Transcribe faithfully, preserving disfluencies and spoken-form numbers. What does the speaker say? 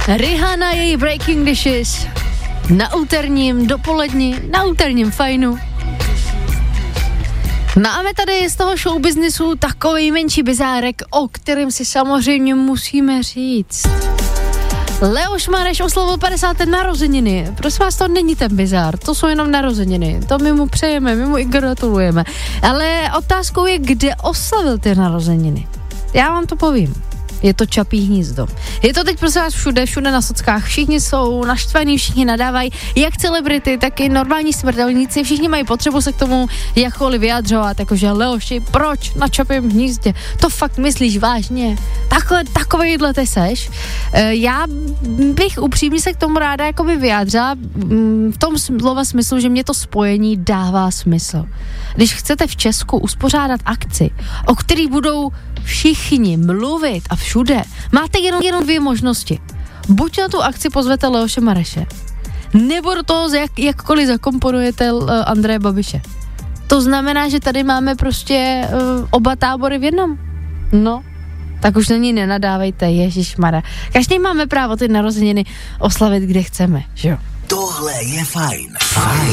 Rihanna, její Breaking Dishes. Na úterním dopoledni, na úterním fajnu. Máme tady z toho showbiznisu takový menší bizárek, o kterém si samozřejmě musíme říct. Leoš Mareš oslavil padesáté narozeniny. Prosím vás, to není ten bizár, to jsou jenom narozeniny. To my mu přejeme, my mu i gratulujeme. Ale otázkou je, kde oslavil ty narozeniny. Já vám to povím. Je to Čapí hnízdo. Je to teď prosím vás všude, všude na sockách. Všichni jsou naštvaní, všichni nadávají, jak celebrity, tak i normální smrtelníci. Všichni mají potřebu se k tomu jakkoliv vyjadřovat, jakože Leoši, proč na Čapím hnízdě? To fakt myslíš vážně? Takhle, takovejhle ty seš. E, já bych upřímně se k tomu ráda jakoby vyjádřila v tom slova smyslu, že mě to spojení dává smysl. Když chcete v Česku uspořádat akci, o kterých budou všichni mluvit a všude, máte jenom, jenom dvě možnosti. Buď na tu akci pozvete Leoše Mareše, nebo do toho jak, jakkoliv zakomponujete uh, Andreje Babiše. To znamená, že tady máme prostě uh, oba tábory v jednom. No, tak už na ní nenadávejte, ježišmarja. Každý máme právo ty narozeniny oslavit, kde chceme, že jo? Tohle je fajn. Fajn.